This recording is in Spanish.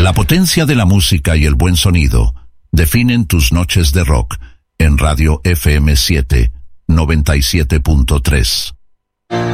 La potencia de la música y el buen sonido definen tus noches de rock en Radio FM 7 97.3.